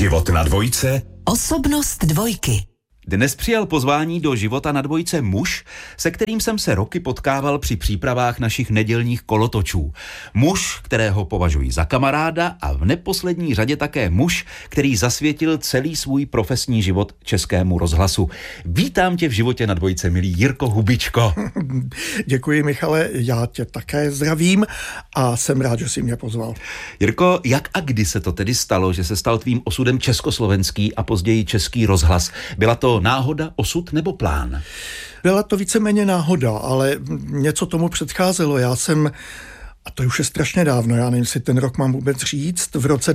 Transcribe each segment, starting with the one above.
Život na dvojce. Osobnost dvojky. Dnes přijal pozvání do Života na dvojce muž, se kterým jsem se roky potkával při přípravách našich nedělních kolotočů. Muž, kterého považuji za kamaráda a v neposlední řadě také muž, který zasvětil celý svůj profesní život Českému rozhlasu. Vítám tě v Životě na dvojce, milý Jirko Hubičko. Děkuji, Michale, já tě také zdravím a jsem rád, že jsi mě pozval. Jirko, jak a kdy se to tedy stalo, že se stal tvým osudem československý a později Český rozhlas? Byla to náhoda, osud nebo plán? Byla to víceméně náhoda, ale něco tomu předcházelo. Já jsem, a to už je strašně dávno, já nevím, jestli ten rok mám vůbec říct, v roce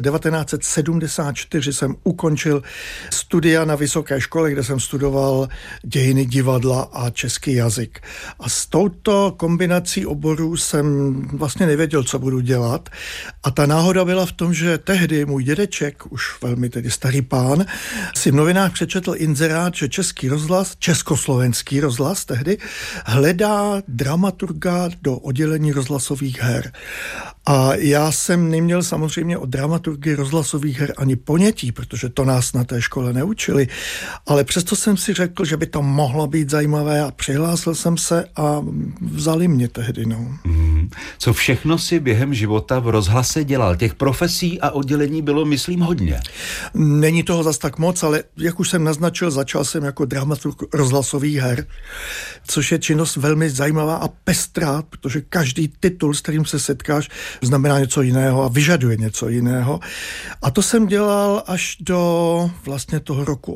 1974 jsem ukončil studia na vysoké škole, kde jsem studoval dějiny divadla a český jazyk. A s touto kombinací oborů jsem vlastně nevěděl, co budu dělat. A ta náhoda byla v tom, že tehdy můj dědeček, už velmi tedy starý pán, si v novinách přečetl inzerát, že Český rozhlas, Československý rozhlas tehdy, hledá dramaturga do oddělení rozhlasových her. A já jsem neměl samozřejmě o dramaturgii rozhlasových her ani ponětí, protože to nás na té škole neučili, ale přesto jsem si řekl, že by to mohlo být zajímavé a přihlásil jsem se a vzali mě tehdy. No. Co všechno si během života v rozhlase dělal? Těch profesí a oddělení bylo, myslím, hodně. Není toho zas tak moc, ale jak už jsem naznačil, začal jsem jako dramaturg rozhlasových her, což je činnost velmi zajímavá a pestrá, protože každý titul, s kterým se setkáš, znamená něco jiného a vyžaduje něco jiného. A to jsem dělal až do vlastně toho roku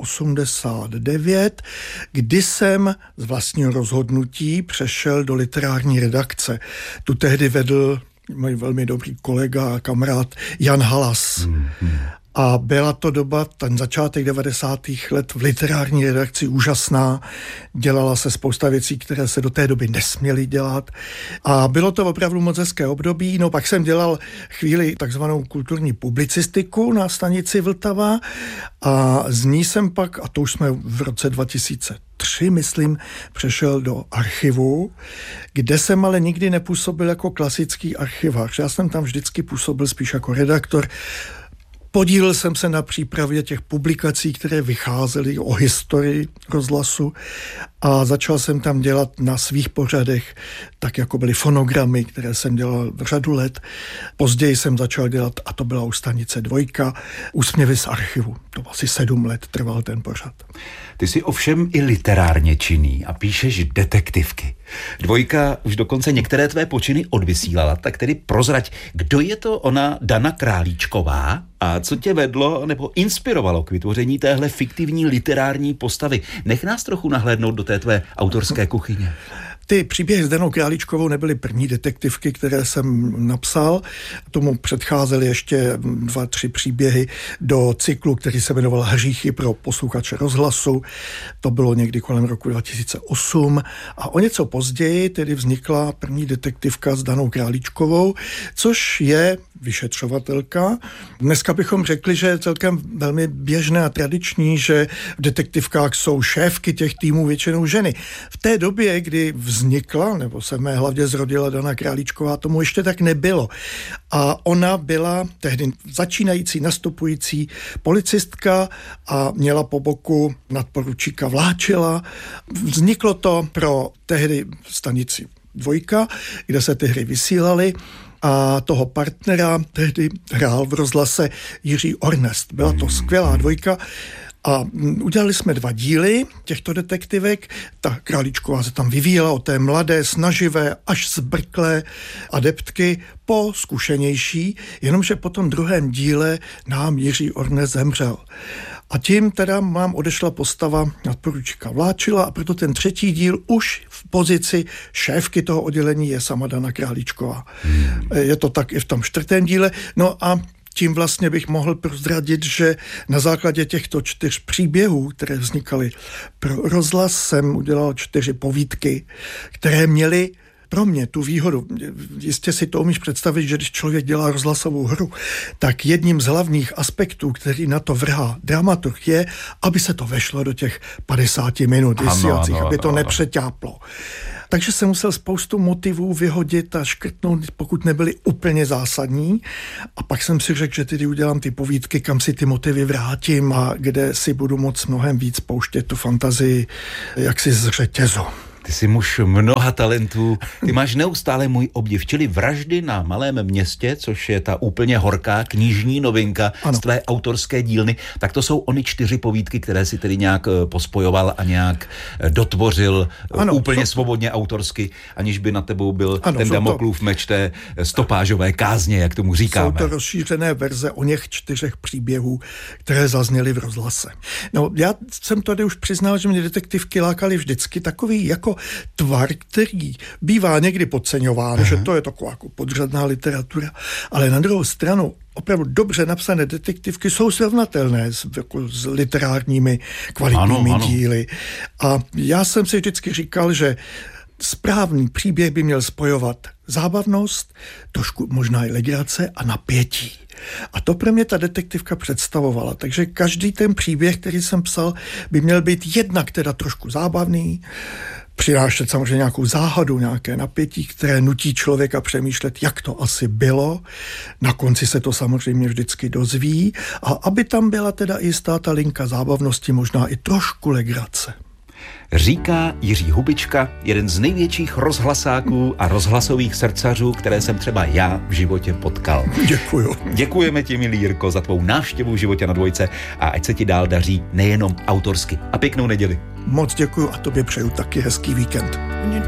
89, kdy jsem z vlastního rozhodnutí přešel do literární redakce. Tu tehdy vedl můj velmi dobrý kolega a kamarád Jan Halas. A byla to doba, ten začátek 90. let v literární redakci úžasná. Dělala se spousta věcí, které se do té doby nesměly dělat. A bylo to opravdu moc hezké období. No pak jsem dělal chvíli takzvanou kulturní publicistiku na stanici Vltava a z ní jsem pak, a to už jsme v roce 2003, myslím, přešel do archivu, kde jsem ale nikdy nepůsobil jako klasický archivář. Já jsem tam vždycky působil spíš jako redaktor. Podílel jsem se na přípravě těch publikací, které vycházely o historii rozhlasu a začal jsem tam dělat na svých pořadech, tak jako byly fonogramy, které jsem dělal řadu let. Později jsem začal dělat, a to byla u stanice 2, Úsměvy z archivu. To asi 7 let trval ten pořad. Ty jsi ovšem i literárně činný a píšeš detektivky. 2 už dokonce některé tvé počiny odvysílala, tak tedy prozrať, kdo je to ona Dana Králíčková a co tě vedlo nebo inspirovalo k vytvoření téhle fiktivní literární postavy. Nech nás trochu nahlédnout do té tvé autorské kuchyně. Ty příběhy s Danou Králíčkovou nebyly první detektivky, které jsem napsal. Tomu předcházely ještě 2-3 příběhy do cyklu, který se jmenoval Hříchy pro posluchače rozhlasu. To bylo někdy kolem roku 2008. A o něco později tedy vznikla první detektivka s Danou Králíčkovou, což je vyšetřovatelka. Dneska bychom řekli, že je celkem velmi běžné a tradiční, že v detektivkách jsou šéfky těch týmů většinou ženy. V té době, kdy vznikla, nebo se v mé hlavě zrodila Dana Králíčková, tomu ještě tak nebylo. A ona byla tehdy začínající, nastupující policistka a měla po boku nadporučíka Vláčila. Vzniklo to pro tehdy stanici 2, kde se ty hry vysílaly. A toho partnera tehdy hrál v rozhlase Jiří Ornest. Byla to skvělá 2. A udělali jsme 2 díly těchto detektivek. Ta Králíčková se tam vyvíjela od té mladé, snaživé, až zbrklé adeptky po zkušenější, jenomže po tom 2. díle nám Jiří Ornest zemřel. A tím teda mám odešla postava nadporučíka Vláčila a proto ten 3. díl už v pozici šéfky toho oddělení je sama Dana Králíčková. Je to tak i v tom 4. díle. No a tím vlastně bych mohl prozradit, že na základě těchto 4 příběhů, které vznikaly pro rozhlas, jsem udělal 4 povídky, které měly pro mě tu výhodu. Jistě si to umíš představit, že když člověk dělá rozhlasovou hru, tak jedním z hlavních aspektů, který na to vrhá dramaturg, je, aby se to vešlo do těch 50 minut vysílacích, aby to nepřeťáplo. Takže jsem musel spoustu motivů vyhodit a škrtnout, pokud nebyly úplně zásadní. A pak jsem si řekl, že tedy udělám ty povídky, kam si ty motivy vrátím a kde si budu moc mnohem víc pouštět tu fantazii jaksi z řetězu. Ty jsi muž mnoha talentů, ty máš neustále můj obdiv, čili Vraždy na malém městě, což je ta úplně horká knižní novinka z tvé autorské dílny, tak to jsou ony 4 povídky, které si tedy nějak pospojoval a nějak dotvořil úplně svobodně autorsky, aniž by na tebou byl ten Damoklův meč té stopážové kázně, jak tomu říkáme. Jsou to rozšířené verze o něch 4 příběhů, které zazněly v rozhlase. No, já jsem tady už přiznal, že mě detektivky lákaly vždycky, takový jako tvar, který bývá někdy podceňován, že to je taková jako podřadná literatura, ale na druhou stranu opravdu dobře napsané detektivky jsou srovnatelné s literárními kvalitními díly. A já jsem si vždycky říkal, že správný příběh by měl spojovat zábavnost, trošku možná i legrace a napětí. A to pro mě ta detektivka představovala. Takže každý ten příběh, který jsem psal, by měl být jednak teda trošku zábavný, přinášet samozřejmě nějakou záhadu, nějaké napětí, které nutí člověka přemýšlet, jak to asi bylo. Na konci se to samozřejmě vždycky dozví. A aby tam byla teda i jistá ta linka zábavnosti, možná i trošku legrace. Říká Jiří Hubička, jeden z největších rozhlasáků a rozhlasových srdcařů, které jsem třeba já v životě potkal. Děkuju. Děkujeme ti, milý Jirko, za tvou návštěvu v Životě na dvojce a ať se ti dál daří nejenom autorsky. A pěknou neděli. Moc děkuju a tobě přeju taky hezký víkend.